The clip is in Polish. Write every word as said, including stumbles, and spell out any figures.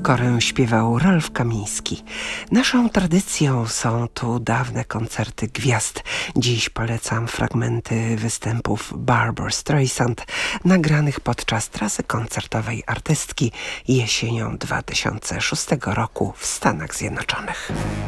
Korę śpiewał Rolf Kamiński. Naszą tradycją są tu dawne koncerty gwiazd. Dziś polecam fragmenty występów Barbra Streisand, nagranych podczas trasy koncertowej artystki jesienią dwa tysiące szóstego roku w Stanach Zjednoczonych.